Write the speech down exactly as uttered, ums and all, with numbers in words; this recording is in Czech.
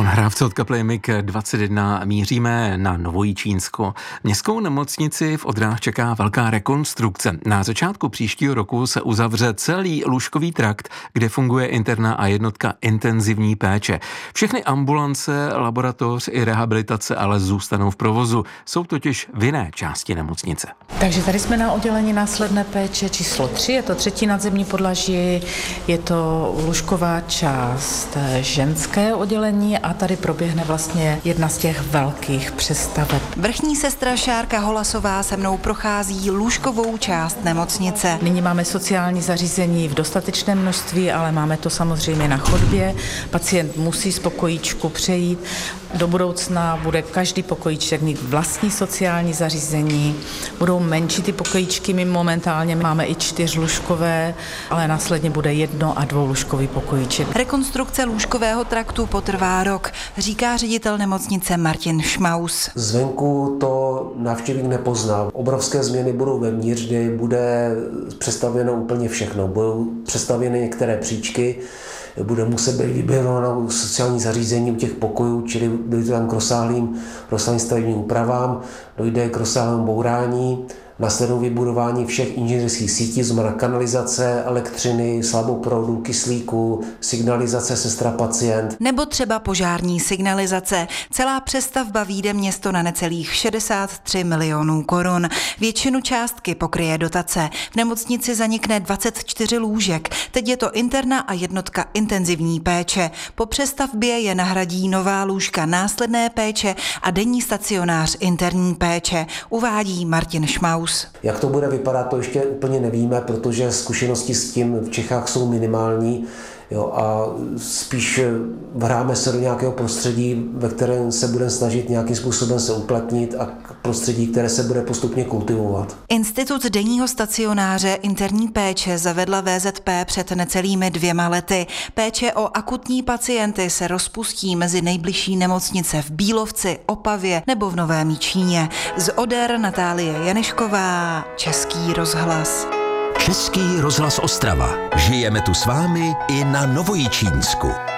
Po nahrávce od kapely Mig dvacet jedna míříme na Novojičínsko. Městskou nemocnici v Odrách čeká velká rekonstrukce. Na začátku příštího roku se uzavře celý lůžkový trakt, kde funguje interna a jednotka intenzivní péče. Všechny ambulance, laboratoř i rehabilitace ale zůstanou v provozu. Jsou totiž v jiné části nemocnice. Takže tady jsme na oddělení následné péče číslo tři, je to třetí nadzemní podlaží, je to lůžková část ženské oddělení a tady proběhne vlastně jedna z těch velkých přestaveb. Vrchní sestra Šárka Holasová se mnou prochází lůžkovou část nemocnice. Nyní máme sociální zařízení v dostatečném množství, ale máme to samozřejmě na chodbě. Pacient musí z pokojíčku přejít. Do budoucna bude každý pokojíček mít vlastní sociální zařízení. Budou menší ty pokojíčky, my momentálně máme i čtyřlůžkové, ale následně bude jedno a dvoulůžkový pokojíček. Rekonstrukce lůžkového traktu potrvá rok, říká ředitel nemocnice Martin Šmaus. Zvenku to návštěvník nepozná. Obrovské změny budou vevnitř, kdy bude přestavěno úplně všechno. Budou přestavěny některé příčky, bude muset být vyběhnout sociální zařízení u těch pokojů, čili dojde tam k rozsáhlým, rozsáhlým stavebním úpravám, dojde k rozsáhlému bourání, následnou vybudování všech inženýrských sítí, znamená kanalizace, elektřiny, slaboproudu, kyslíku, signalizace sestra pacient. Nebo třeba požární signalizace. Celá přestavba vyjde město na necelých šedesát tři milionů korun. Většinu částky pokryje dotace. V nemocnici zanikne dvacet čtyři lůžek. Teď je to interna a jednotka intenzivní péče. Po přestavbě je nahradí nová lůžka následné péče a denní stacionář interní péče, uvádí Martin Šmaus. Jak to bude vypadat, to ještě úplně nevíme, protože zkušenosti s tím v Čechách jsou minimální. Jo, a spíš vráme se do nějakého prostředí, ve kterém se budeme snažit nějakým způsobem se uplatnit a prostředí, které se bude postupně kultivovat. Institut denního stacionáře interní péče zavedla V Z P před necelými dvěma lety. Péče o akutní pacienty se rozpustí mezi nejbližší nemocnice v Bílovci, Opavě nebo v Novém Jičíně. Z Oder Natálie Janešková, Český rozhlas. Český rozhlas Ostrava. Žijeme tu s vámi i na Novojičínsku.